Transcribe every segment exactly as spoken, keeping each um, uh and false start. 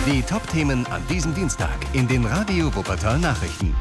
Die Top-Themen an diesem Dienstag in den Radio Wuppertal Nachrichten.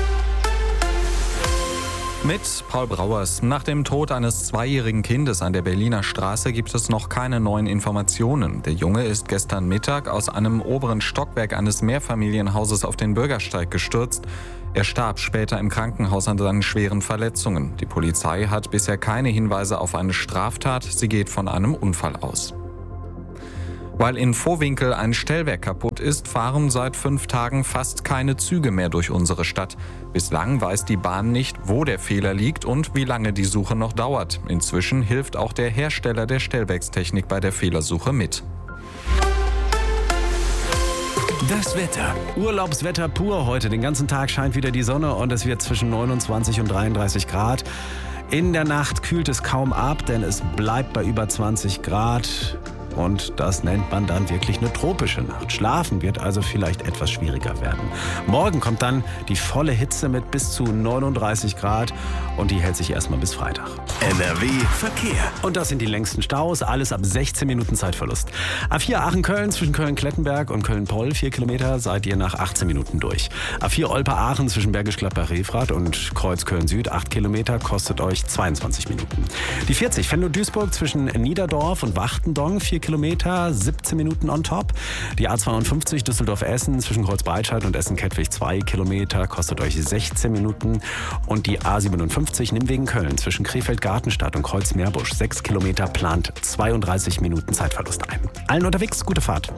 Mit Paul Brauers. Nach dem Tod eines zweijährigen Kindes an der Berliner Straße gibt es noch keine neuen Informationen. Der Junge ist gestern Mittag aus einem oberen Stockwerk eines Mehrfamilienhauses auf den Bürgersteig gestürzt. Er starb später im Krankenhaus an seinen schweren Verletzungen. Die Polizei hat bisher keine Hinweise auf eine Straftat. Sie geht von einem Unfall aus. Weil in Vohwinkel ein Stellwerk kaputt ist, fahren seit fünf Tagen fast keine Züge mehr durch unsere Stadt. Bislang weiß die Bahn nicht, wo der Fehler liegt und wie lange die Suche noch dauert. Inzwischen hilft auch der Hersteller der Stellwerkstechnik bei der Fehlersuche mit. Das Wetter. Urlaubswetter pur heute. Den ganzen Tag scheint wieder die Sonne und es wird zwischen neunundzwanzig und dreiunddreißig Grad. In der Nacht kühlt es kaum ab, denn es bleibt bei über zwanzig Grad. Und das nennt man dann wirklich eine tropische Nacht. Schlafen wird also vielleicht etwas schwieriger werden. Morgen kommt dann die volle Hitze mit bis zu neununddreißig Grad und die hält sich erstmal bis Freitag. N R W Verkehr. Und das sind die längsten Staus, alles ab sechzehn Minuten Zeitverlust. A vier Aachen-Köln zwischen Köln-Klettenberg und Köln-Poll, vier Kilometer, seid ihr nach achtzehn Minuten durch. A vier Olpe-Aachen zwischen Bergisch Gladbach-Refrath und Kreuz Köln-Süd, acht Kilometer, kostet euch zweiundzwanzig Minuten. Die vierzig Venlo-Duisburg zwischen Niederdorf und Wachtendonk, vier Kilometer, siebzehn Minuten on top. Die A zweiundfünfzig Düsseldorf-Essen zwischen Kreuzbreitscheid und Essen-Kettwig, zwei Kilometer, kostet euch sechzehn Minuten. Und die A siebenundfünfzig Nimwegen-Köln zwischen Krefeld-Gartenstadt und Kreuz-Meerbusch, sechs Kilometer, plant zweiunddreißig Minuten Zeitverlust ein. Allen unterwegs, gute Fahrt.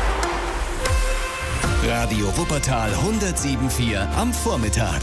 Radio Wuppertal hundertsieben Komma vier am Vormittag.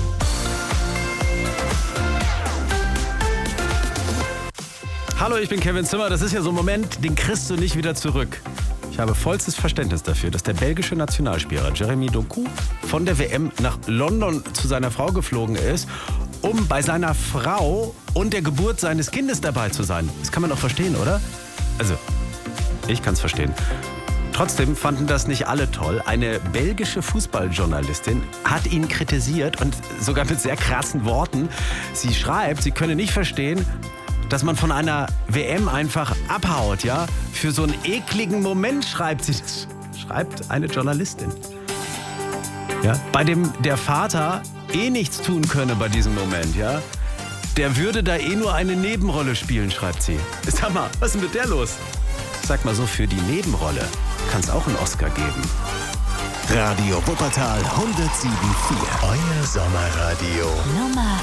Hallo, ich bin Kevin Zimmer. Das ist ja so ein Moment, den kriegst du nicht wieder zurück. Ich habe vollstes Verständnis dafür, dass der belgische Nationalspieler Jeremy Doku von der W M nach London zu seiner Frau geflogen ist, um bei seiner Frau und der Geburt seines Kindes dabei zu sein. Das kann man doch verstehen, oder? Also, ich kann es verstehen. Trotzdem fanden das nicht alle toll. Eine belgische Fußballjournalistin hat ihn kritisiert und sogar mit sehr krassen Worten. Sie schreibt, sie könne nicht verstehen, dass man von einer W M einfach abhaut, ja? Für so einen ekligen Moment schreibt sie das. Schreibt eine Journalistin. Ja? Bei dem der Vater eh nichts tun könne bei diesem Moment, ja? Der würde da eh nur eine Nebenrolle spielen, schreibt sie. Sag mal, was ist denn mit der los? Sag mal so, für die Nebenrolle kann es auch einen Oscar geben. Radio Wuppertal hundertsieben Komma vier. Euer Sommerradio. Nummer